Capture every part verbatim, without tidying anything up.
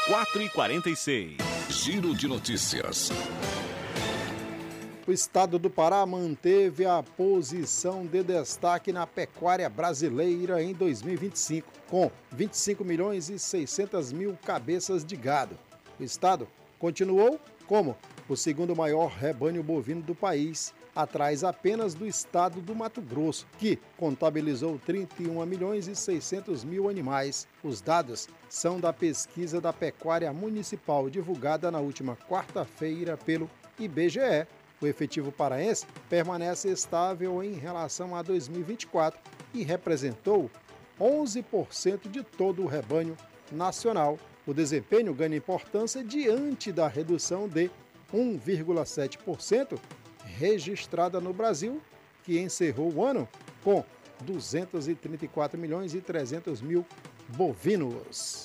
quatro e quarenta e seis. Giro de notícias. O estado do Pará manteve a posição de destaque na pecuária brasileira em dois mil e vinte e cinco, com vinte e cinco milhões e seiscentas mil cabeças de gado. O estado continuou como o segundo maior rebanho bovino do país, atrás apenas do estado do Mato Grosso, que contabilizou trinta e um milhões e seiscentos mil animais. Os dados são da pesquisa da pecuária municipal divulgada na última quarta-feira pelo I B G E. O efetivo paraense permanece estável em relação a dois mil e vinte e quatro e representou onze por cento de todo o rebanho nacional. O desempenho ganha importância diante da redução de um vírgula sete por cento registrada no Brasil, que encerrou o ano com duzentos e trinta e quatro milhões e trezentos mil bovinos.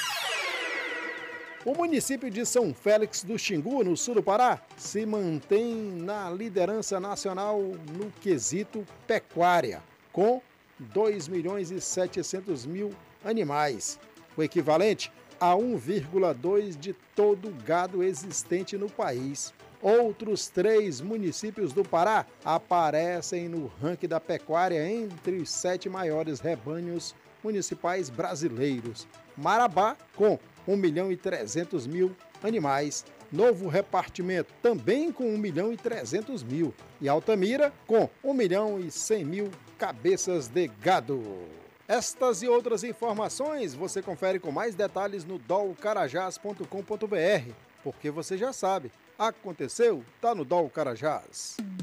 O município de São Félix do Xingu, no sul do Pará, se mantém na liderança nacional no quesito pecuária, com dois milhões e setecentos mil animais, o equivalente a um vírgula dois por cento de todo o gado existente no país. Outros três municípios do Pará aparecem no ranking da pecuária entre os sete maiores rebanhos municipais brasileiros. Marabá, com um milhão e trezentos mil animais. Novo Repartimento, também com um milhão e trezentos mil. E Altamira, com um milhão e cem mil cabeças de gado. Estas e outras informações você confere com mais detalhes no dol carajás ponto com ponto br, porque você já sabe, aconteceu, tá no Dol Carajás.